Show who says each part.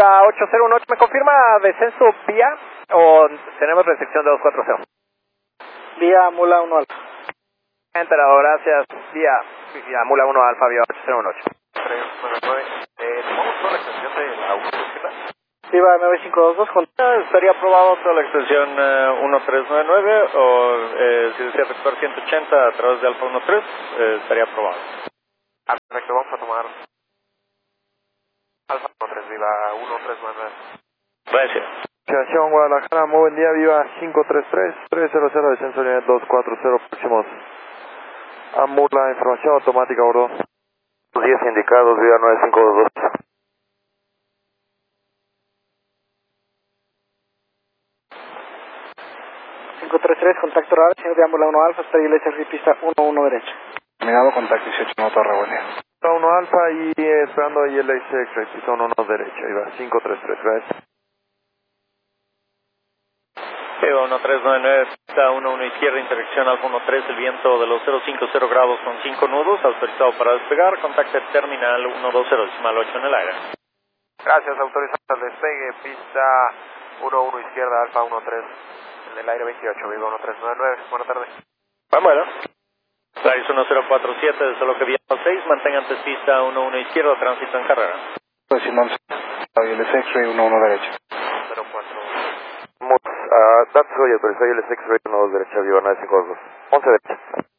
Speaker 1: pista 801, ¿me confirma descenso vía o tenemos restricción de 240?
Speaker 2: Vía Mula 1 Alfa.
Speaker 1: Enterado, gracias. Vía Mula 1 Alfa, vía 818.
Speaker 3: 399. ¿Tomamos toda la extensión de la autopista?
Speaker 2: Viva 9522.
Speaker 3: Estaría aprobado toda la extensión 1399 o si desea efectuar 180 a través de Alfa 13, estaría aprobado.
Speaker 1: Perfecto, vamos a tomar Alfa 13, viva 1399.
Speaker 3: Gracias.
Speaker 4: Aviación Guadalajara, muy buen día, viva 533-300, descenso nivel 240, próximos a Mula, información automática a bordo. 10 indicados, viva 9522.
Speaker 2: Contacto radar, señor de Mula 1 Alfa, está iglesia pista 11 derecha.
Speaker 5: Terminado, contacto 18, no Torre, buen día.
Speaker 4: 1 Alfa y esperando ahí el X-Ray, pista 11 derecha, iba 533, gracias.
Speaker 3: Eva 1399, pista 11 izquierda, interacción Alfa 13, el viento de los 050 grados con 5 nudos, autorizado para despegar, contacte terminal 120.8 en el aire.
Speaker 1: Gracias, autorizado al despegue, pista 11 izquierda, Alfa 13, en el aire 28, viva 1399, buena tarde.
Speaker 3: Bueno. Paris 1047, desde lo que vía 6, mantenga antes pista 11 izquierda, tránsito en carrera.
Speaker 5: Pues Simón, el X-Ray 11 derecha.
Speaker 1: 04.
Speaker 4: Datos hoy autorizado y el X-Ray 12 derecha, viva 9522. 11 derecha.